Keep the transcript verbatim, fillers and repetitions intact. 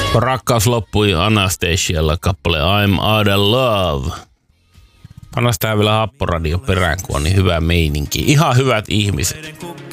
Rakkaus loppui Anastasialla kappale I'm Out of Love. Panas tää vielä Happoradio perään, kun on niin hyvä meininki. Ihan hyvät ihmiset.